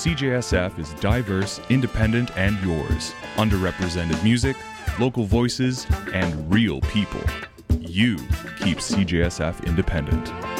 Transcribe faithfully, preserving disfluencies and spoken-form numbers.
C J S F is diverse, independent, and yours. Underrepresented music, local voices, and real people. You keep C J S F independent.